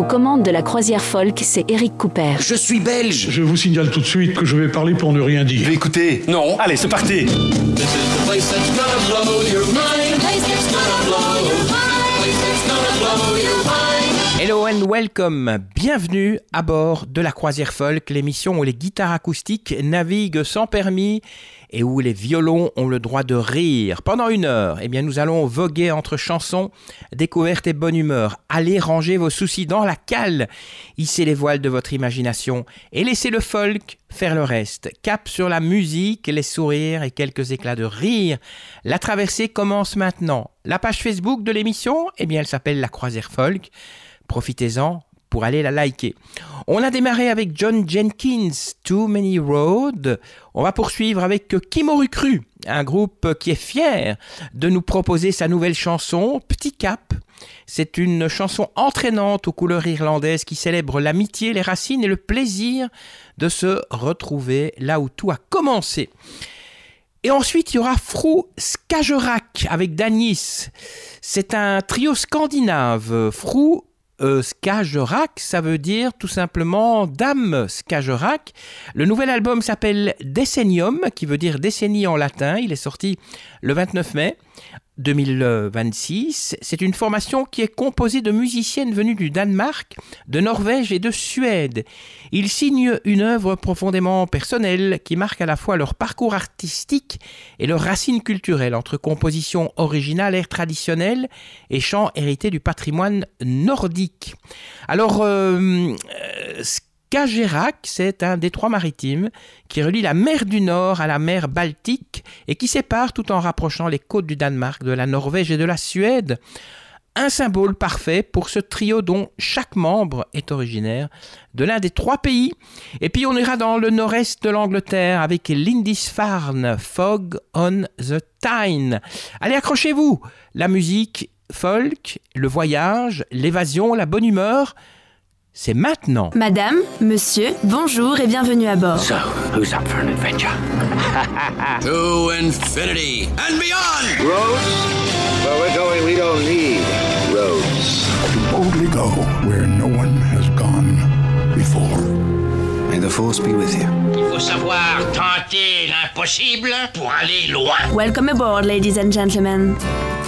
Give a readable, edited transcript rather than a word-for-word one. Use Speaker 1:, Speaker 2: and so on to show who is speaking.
Speaker 1: commandes de la croisière folk, c'est Eric Cooper.
Speaker 2: Je suis belge.
Speaker 3: Je vous signale tout de suite que je vais parler pour ne rien dire.
Speaker 2: Mais écoutez, non. Allez, c'est parti.
Speaker 4: Hello and welcome, bienvenue à bord de la croisière folk, l'émission où les guitares acoustiques naviguent sans permis et où les violons ont le droit de rire. Pendant 1 heure, nous allons voguer entre chansons, découvertes et bonne humeur. Allez ranger vos soucis dans la cale, hissez les voiles de votre imagination et laissez le folk faire le reste. Cap sur la musique, les sourires et quelques éclats de rire. La traversée commence maintenant. La page Facebook de l'émission, elle s'appelle La Croisière Folk. Profitez-en pour aller la liker. On a démarré avec John Jenkins, Too Many Road. On va poursuivre avec Kimorukru, un groupe qui est fier de nous proposer sa nouvelle chanson, Petit Cap. C'est une chanson entraînante aux couleurs irlandaises qui célèbre l'amitié, les racines et le plaisir de se retrouver là où tout a commencé. Et ensuite, il y aura Fru Skagerrak avec Danis. C'est un trio scandinave. Fru Skagerrak, ça veut dire tout simplement Dame Skagerrak. Le nouvel album s'appelle Decennium, qui veut dire décennie en latin. Il est sorti le 29 mai 2026. C'est une formation qui est composée de musiciennes venues du Danemark, de Norvège et de Suède. Ils signent une œuvre profondément personnelle qui marque à la fois leur parcours artistique et leurs racines culturelles entre composition originale, air traditionnel et chants hérités du patrimoine nordique. Alors, Skagerrak, c'est un détroit maritime qui relie la mer du Nord à la mer Baltique et qui sépare tout en rapprochant les côtes du Danemark, de la Norvège et de la Suède. Un symbole parfait pour ce trio dont chaque membre est originaire de l'un des 3 pays. Et puis on ira dans le nord-est de l'Angleterre avec Lindisfarne, Fog on the Tyne. Allez, accrochez-vous, la musique folk, le voyage, l'évasion, la bonne humeur, c'est maintenant.
Speaker 5: Madame, monsieur, bonjour et bienvenue à bord.
Speaker 2: So, who's up for an adventure? To infinity and beyond!
Speaker 6: Roads? Where we're going, we don't need roads.
Speaker 3: To boldly go where no one has gone before.
Speaker 6: May the force be with you.
Speaker 7: Il faut savoir tenter l'impossible pour aller loin.
Speaker 5: Welcome aboard, ladies and gentlemen.